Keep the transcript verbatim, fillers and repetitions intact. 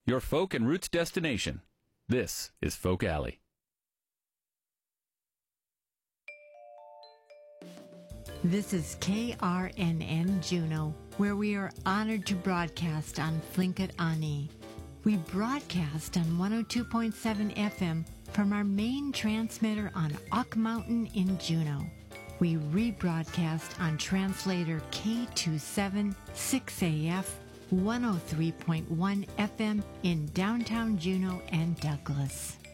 your folk and roots destination. This is Folk Alley. This is K R N N Juneau, where we are honored to broadcast on Tlingit Ani. We broadcast on one oh two point seven F M from our main transmitter on Ock Mountain in Juneau. We rebroadcast on translator K two seven six A F one oh three point one F M in downtown Juneau and Douglas.